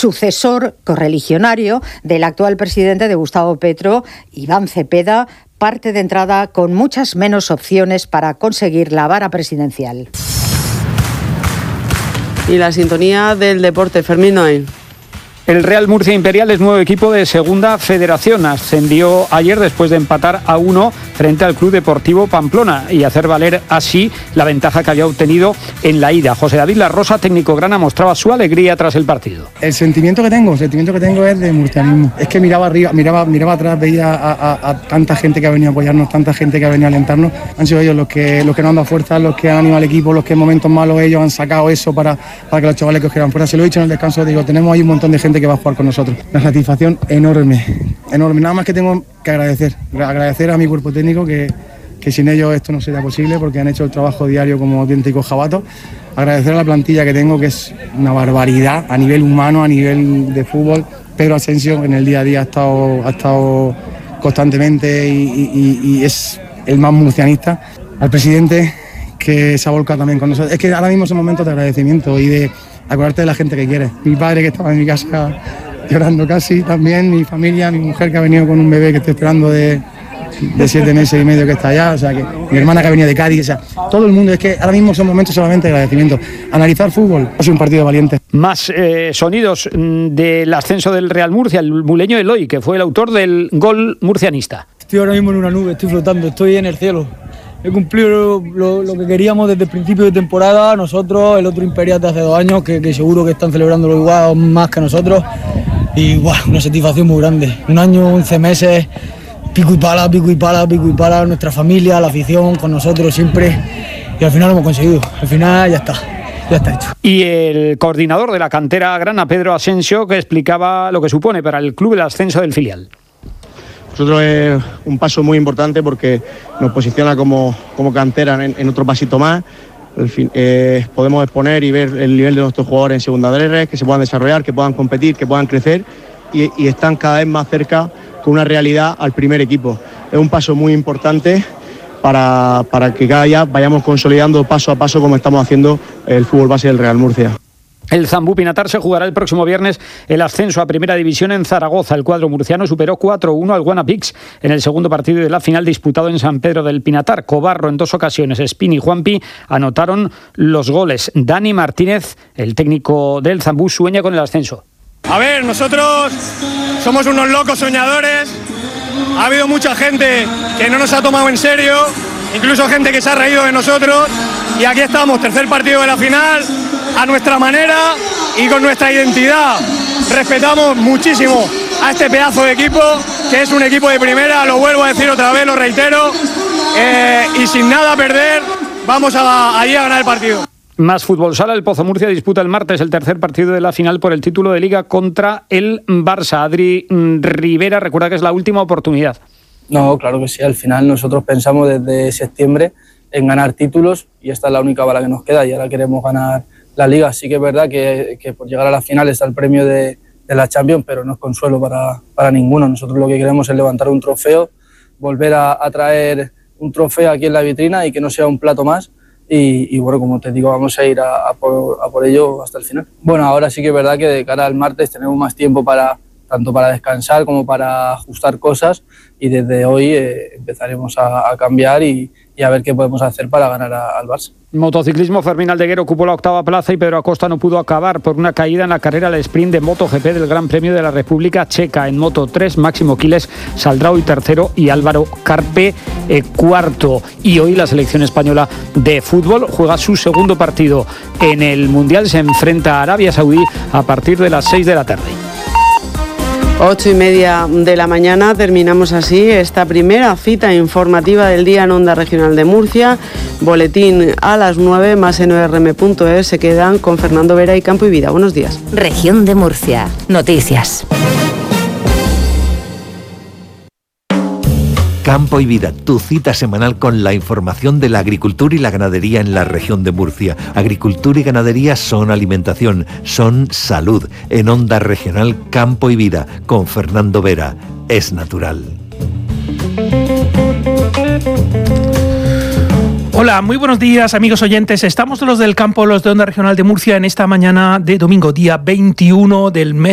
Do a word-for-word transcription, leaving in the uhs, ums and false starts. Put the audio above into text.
sucesor correligionario del actual presidente de Gustavo Petro, Iván Cepeda, parte de entrada con muchas menos opciones para conseguir la vara presidencial. Y la sintonía del deporte, Fermín Noel. El Real Murcia Imperial es nuevo equipo de Segunda Federación. Ascendió ayer después de empatar a uno frente al Club Deportivo Pamplona y hacer valer así la ventaja que había obtenido en la ida. José David La Rosa, técnico grana, mostraba su alegría tras el partido. El sentimiento que tengo, el sentimiento que tengo es de murcianismo. Es que miraba arriba, miraba, miraba atrás, veía a, a, a tanta gente que ha venido a apoyarnos, tanta gente que ha venido a alentarnos. Han sido ellos los que, los que nos han dado fuerza, los que han animado al equipo, los que en momentos malos ellos han sacado eso para, para que los chavales cogieran fuerza. Se lo he dicho en el descanso, digo, tenemos ahí un montón de gente que va a jugar con nosotros. Una satisfacción enorme, enorme. Nada más que tengo que agradecer, agradecer a mi cuerpo técnico que, que sin ellos esto no sería posible porque han hecho el trabajo diario como auténticos jabatos. Agradecer a la plantilla que tengo, que es una barbaridad a nivel humano, a nivel de fútbol. Pedro Asensio en el día a día ha estado, ha estado constantemente y, y, y es el más murcianista. Al presidente que se ha volcado también con nosotros. Es que ahora mismo son momentos de agradecimiento y de acordarte de la gente que quieres. Mi padre que estaba en mi casa llorando casi también, mi familia, mi mujer que ha venido con un bebé que estoy esperando de, de siete meses y medio que está allá, o sea que mi hermana que ha venido de Cádiz, o sea, todo el mundo, es que ahora mismo son momentos solamente de agradecimiento. Analizar fútbol, ha sido un partido valiente. Más eh, sonidos del ascenso del Real Murcia, el muleño Eloy, que fue el autor del gol murcianista. Estoy ahora mismo en una nube, estoy flotando, estoy en el cielo. He cumplido lo, lo, lo que queríamos desde el principio de temporada, nosotros, el otro Imperial de hace dos años, que, que seguro que están celebrándolo igual o más que nosotros. Y wow, una satisfacción muy grande. Un año, once meses, pico y pala, pico y pala, pico y pala, nuestra familia, la afición, con nosotros siempre. Y al final lo hemos conseguido, al final ya está. Ya está hecho. Y el coordinador de la cantera grana, Pedro Asensio, que explicaba lo que supone para el club el ascenso del filial. Nosotros es un paso muy importante porque nos posiciona como, como cantera en, en otro pasito más. Al fin, eh, podemos exponer y ver el nivel de nuestros jugadores en segunda D R, que se puedan desarrollar, que puedan competir, que puedan crecer y, y están cada vez más cerca con una realidad al primer equipo. Es un paso muy importante para, para que cada día vayamos consolidando paso a paso como estamos haciendo el fútbol base del Real Murcia. El Zambú Pinatar se jugará el próximo viernes el ascenso a Primera División en Zaragoza. El cuadro murciano superó cuatro uno al Guanapix en el segundo partido de la final disputado en San Pedro del Pinatar. Cobarro en dos ocasiones, Espín y Juanpi anotaron los goles. Dani Martínez, el técnico del Zambú, sueña con el ascenso. A ver, nosotros somos unos locos soñadores. Ha habido mucha gente que no nos ha tomado en serio, incluso gente que se ha reído de nosotros. Y aquí estamos, tercer partido de la final, a nuestra manera y con nuestra identidad. Respetamos muchísimo a este pedazo de equipo, que es un equipo de primera, lo vuelvo a decir otra vez, lo reitero, eh, y sin nada a perder, vamos a, allí a ganar el partido. Más fútbol sala, el Pozo Murcia disputa el martes el tercer partido de la final por el título de Liga contra el Barça. Adri Rivera, recuerda que es la última oportunidad. No, claro que sí, al final nosotros pensamos desde septiembre en ganar títulos y esta es la única bala que nos queda y ahora queremos ganar la Liga. Sí que es verdad que, que por llegar a la final está el premio de, de la Champions, pero no es consuelo para, para ninguno. Nosotros lo que queremos es levantar un trofeo, volver a, a traer un trofeo aquí en la vitrina y que no sea un plato más. Y, y bueno, como te digo, vamos a ir a, a, por, a por ello hasta el final. Bueno, ahora sí que es verdad que de cara al martes tenemos más tiempo para tanto para descansar como para ajustar cosas y desde hoy eh, empezaremos a, a cambiar y, y a ver qué podemos hacer para ganar a, al Barça. Motociclismo, Fermín Aldeguer ocupó la octava plaza y Pedro Acosta no pudo acabar por una caída en la carrera al sprint de MotoGP del Gran Premio de la República Checa. En Moto tres, Máximo Quiles saldrá hoy tercero y Álvaro Carpe eh, cuarto. Y hoy la selección española de fútbol juega su segundo partido en el Mundial. Se enfrenta a Arabia Saudí a partir de las seis de la tarde. Ocho y media de la mañana, terminamos así esta primera cita informativa del día en Onda Regional de Murcia. Boletín a las nueve, más en o r m punto es. Se quedan con Fernando Vera y Campo y Vida. Buenos días. Región de Murcia. Noticias. Campo y Vida, tu cita semanal con la información de la agricultura y la ganadería en la región de Murcia. Agricultura y ganadería son alimentación, son salud. En Onda Regional Campo y Vida, con Fernando Vera. Es natural. Hola, muy buenos días amigos oyentes. Estamos los del campo, los de Onda Regional de Murcia en esta mañana de domingo, día veintiuno del mes